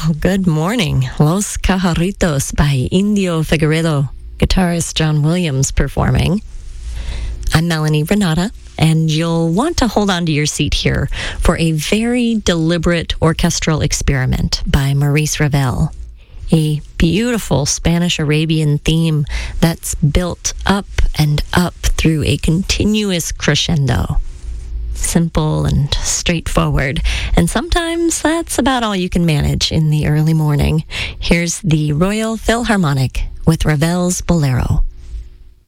Good morning. Los Cajaritos by Indio Figueredo, guitarist John Williams performing. I'm Melanie Renata, and you'll want to hold on to your seat here for a very deliberate orchestral experiment by Maurice Ravel. A beautiful Spanish-Arabian theme that's built up and up through a continuous crescendo. Simple and straightforward, and sometimes that's about all you can manage in the early morning. Here's the Royal Philharmonic with Ravel's Bolero.